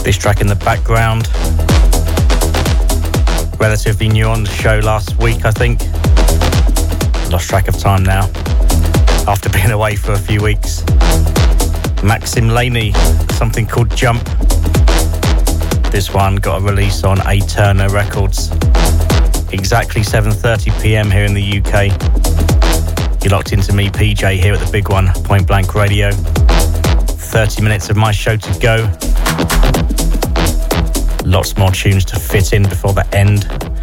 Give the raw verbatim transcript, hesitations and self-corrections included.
This track in the background, relatively new on the show last week, I think. Lost track of time now, after being away for a few weeks. Maxim Laney, something called Jump. This one got a release on A Turner Records. Exactly seven thirty p m here in the U K. You're locked into me, P J, here at the big one, Point Blank Radio. thirty minutes of my show to go. Lots more tunes to fit in before the end.